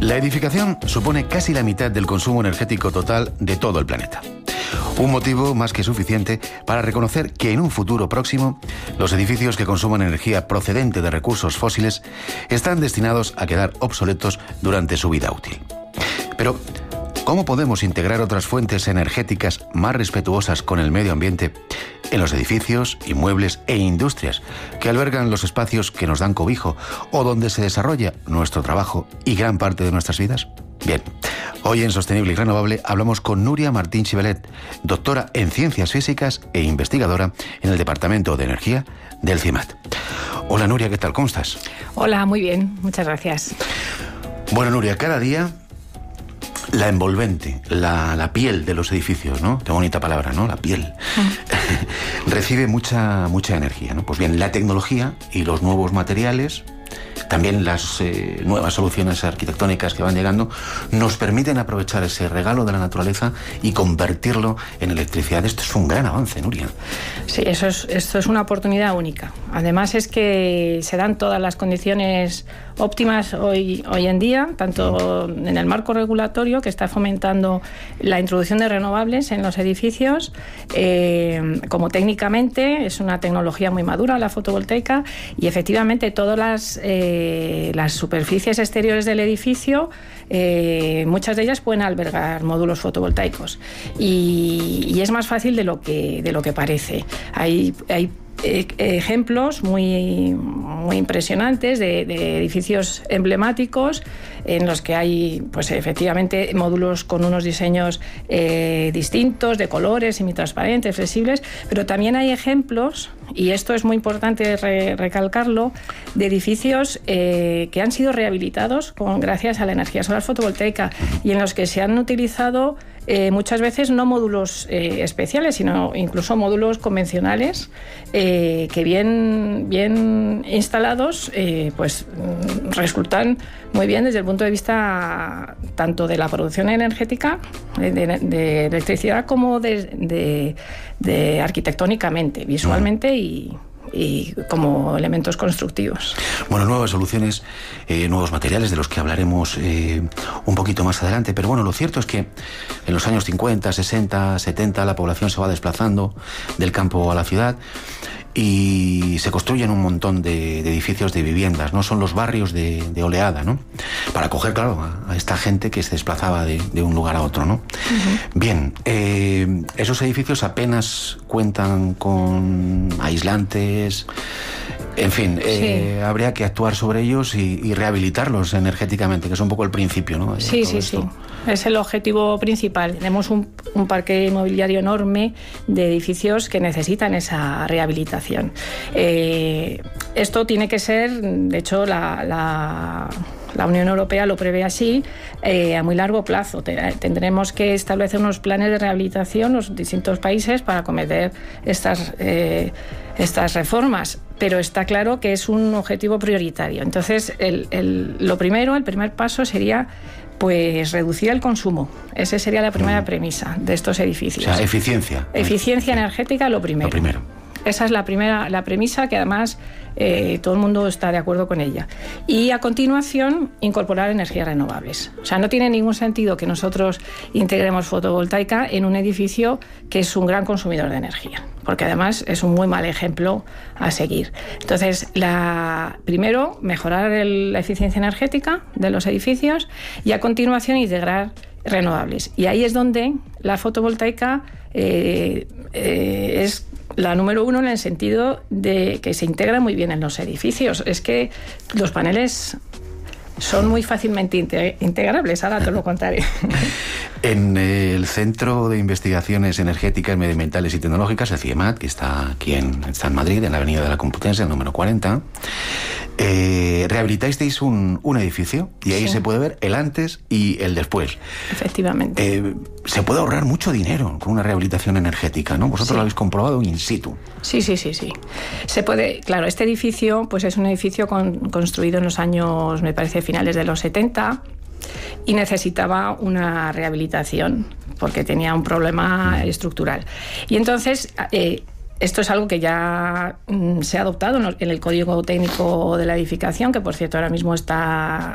La edificación supone casi la mitad del consumo energético total de todo el planeta. Un motivo más que suficiente para reconocer que en un futuro próximo los edificios que consuman energía procedente de recursos fósiles están destinados a quedar obsoletos durante su vida útil. Pero, ¿cómo podemos integrar otras fuentes energéticas más respetuosas con el medio ambiente en los edificios, inmuebles e industrias que albergan los espacios que nos dan cobijo o donde se desarrolla nuestro trabajo y gran parte de nuestras vidas? Bien, hoy en Sostenible y Renovable hablamos con Núria Martín Xibelet, doctora en Ciencias Físicas e investigadora en el Departamento de Energía del CIMAT. Hola Núria, ¿qué tal? ¿Cómo estás? Hola, muy bien, muchas gracias. Bueno Núria, cada día la envolvente, la piel de los edificios, ¿no? Qué bonita palabra, ¿no? La piel. Recibe mucha energía, ¿no? Pues bien, la tecnología y los nuevos materiales, también las nuevas soluciones arquitectónicas que van llegando, nos permiten aprovechar ese regalo de la naturaleza y convertirlo en electricidad. Esto es un gran avance, Núria. Sí, esto es una oportunidad única. Además es que se dan todas las condiciones óptimas hoy en día, tanto en el marco regulatorio, que está fomentando la introducción de renovables en los edificios, como técnicamente es una tecnología muy madura, la fotovoltaica, y efectivamente todas las superficies exteriores del edificio, muchas de ellas pueden albergar módulos fotovoltaicos, y es más fácil de lo que parece. Hay ejemplos muy impresionantes de edificios emblemáticos en los que hay, pues efectivamente, módulos con unos diseños distintos, de colores, semitransparentes, flexibles, pero también hay ejemplos, y esto es muy importante recalcarlo, de edificios que han sido rehabilitados gracias a la energía solar fotovoltaica, y en los que se han utilizado muchas veces no módulos especiales, sino incluso módulos convencionales que bien instalados pues resultan muy bien desde el punto de vista tanto de la producción energética de electricidad como de arquitectónicamente, visualmente y como elementos constructivos. Bueno, nuevas soluciones, nuevos materiales de los que hablaremos un poquito más adelante, pero bueno, lo cierto es que en los años 50, 60, 70 la población se va desplazando del campo a la ciudad y se construyen un montón de edificios de viviendas, ¿no? Son los barrios de oleada, ¿no? Para acoger, claro, a esta gente que se desplazaba de un lugar a otro, ¿no? Uh-huh. Bien, esos edificios apenas cuentan con aislantes, en fin, sí. Habría que actuar sobre ellos y rehabilitarlos energéticamente, que es un poco el principio, ¿no? Sí. Es el objetivo principal. Tenemos un parque inmobiliario enorme de edificios que necesitan esa rehabilitación. Esto tiene que ser, de hecho, la Unión Europea lo prevé así, a muy largo plazo. Tendremos que establecer unos planes de rehabilitación en los distintos países para acometer estas reformas, pero está claro que es un objetivo prioritario. Entonces, el primer paso sería pues reducir el consumo. Esa sería la primera premisa de estos edificios. O sea, eficiencia. Eficiencia energética, lo primero. Esa es la premisa que además todo el mundo está de acuerdo con ella. Y a continuación, incorporar energías renovables. O sea, no tiene ningún sentido que nosotros integremos fotovoltaica en un edificio que es un gran consumidor de energía, porque además es un muy mal ejemplo a seguir. Entonces, primero, mejorar la eficiencia energética de los edificios y a continuación integrar renovables. Y ahí es donde la fotovoltaica es la número uno en el sentido de que se integra muy bien en los edificios. Es que los paneles son muy fácilmente integrables, ahora te lo contaré. En el Centro de Investigaciones Energéticas, Medioambientales y Tecnológicas, el CIEMAT, que está aquí está en Madrid, en la Avenida de la Complutense, el número 40, rehabilitasteis un edificio y ahí se puede ver el antes y el después. Efectivamente. Se puede ahorrar mucho dinero con una rehabilitación energética, ¿no? Vosotros lo habéis comprobado in situ. Sí. Se puede, claro, este edificio pues es un edificio construido en los años, me parece, finales de los 70 y necesitaba una rehabilitación porque tenía un problema estructural. Y entonces esto es algo que ya se ha adoptado en el Código Técnico de la Edificación, que por cierto ahora mismo está